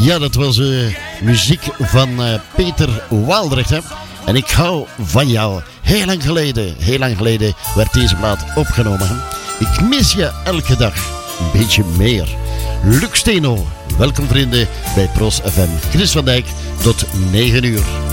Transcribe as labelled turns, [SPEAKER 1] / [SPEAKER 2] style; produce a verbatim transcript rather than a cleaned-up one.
[SPEAKER 1] Ja, dat was uh, muziek van uh, Peter Waaldrecht, hè. En ik hou van jou. Heel lang geleden, heel lang geleden werd deze plaat opgenomen. Hè? Ik mis je elke dag een beetje meer. Luc Steno, welkom vrienden bij Pros F M. Chris van Dijk, tot negen uur.